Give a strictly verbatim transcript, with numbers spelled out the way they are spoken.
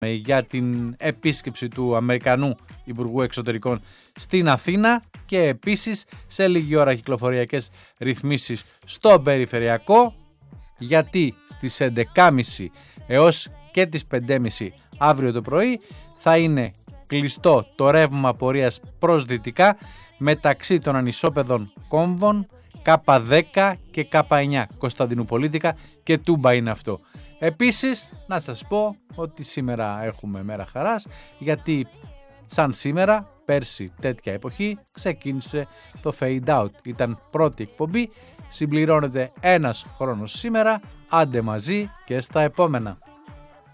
για την επίσκεψη του Αμερικανού Υπουργού Εξωτερικών στην Αθήνα και επίσης σε λίγη ώρα κυκλοφοριακές ρυθμίσεις στο περιφερειακό, γιατί στις έντεκα και μισή έως και τις πέντε και μισή αύριο το πρωί θα είναι κλειστό το ρεύμα πορείας προς δυτικά μεταξύ των ανισόπεδων κόμβων Κ δέκα και Κ εννιά, Κωνσταντινουπολίτικα και Τούμπα είναι αυτό. Επίσης να σας πω ότι σήμερα έχουμε μέρα χαράς, γιατί σαν σήμερα πέρσι τέτοια εποχή ξεκίνησε το Fade Out. Ήταν πρώτη εκπομπή, συμπληρώνεται ένας χρόνος σήμερα, άντε μαζί και στα επόμενα.